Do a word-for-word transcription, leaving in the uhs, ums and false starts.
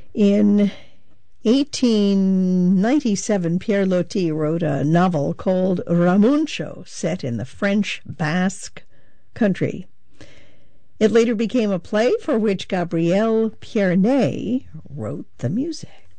In eighteen ninety-seven, Pierre Loti wrote a novel called Ramuncho, set in the French Basque country. It later became a play for which Gabriel Pierné wrote the music.